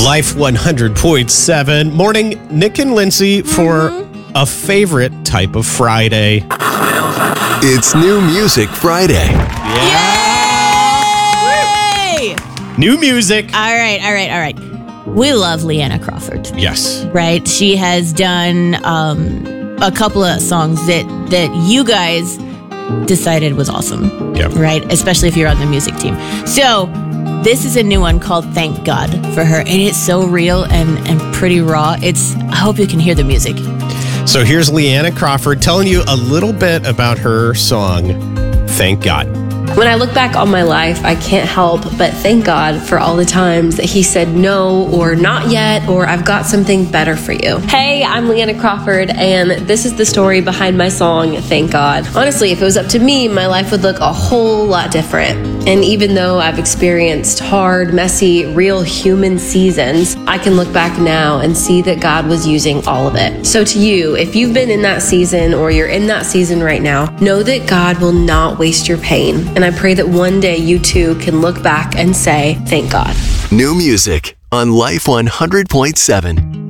Life 100.7. Morning, Nick and Lindsay for a favorite type of Friday. It's New Music Friday. Yay! New music. All right. We love Leanna Crawford, Yes. right? She has done a couple of songs that you guys decided was awesome, Yep. right? Especially if you're on the music team. So this is a new one called Thank God for her, and it's so real and pretty raw. I hope you can hear the music. So here's Leanna Crawford telling you a little bit about her song, Thank God. When I look back on my life, I can't help but thank God for all the times that He said no, or not yet, or I've got something better for you. Hey, I'm Leanna Crawford, and this is the story behind my song, Thank God. Honestly, if it was up to me, my life would look a whole lot different. And even though I've experienced hard, messy, real human seasons, I can look back now and see that God was using all of it. So to you, if you've been in that season or you're in that season right now, know that God will not waste your pain. And I pray that one day you too can look back and say, thank God. New music on Life 100.7.